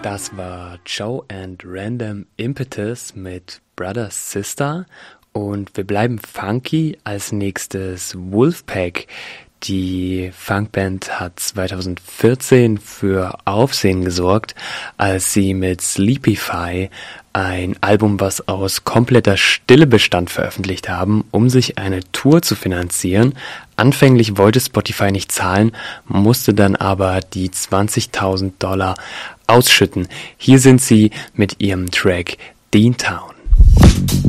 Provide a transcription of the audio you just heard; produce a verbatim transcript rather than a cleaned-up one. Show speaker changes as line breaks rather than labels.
Das war Joe and Random Impetus mit Brother Sister und wir bleiben funky. Als nächstes Wolfpack. Die Funkband hat zwanzig vierzehn für Aufsehen gesorgt, als sie mit Sleepify ein Album, was aus kompletter Stille bestand, veröffentlicht haben, um sich eine Tour zu finanzieren. Anfänglich wollte Spotify nicht zahlen, musste dann aber die zwanzigtausend Dollar ausschütten. Hier sind sie mit ihrem Track Dean Town.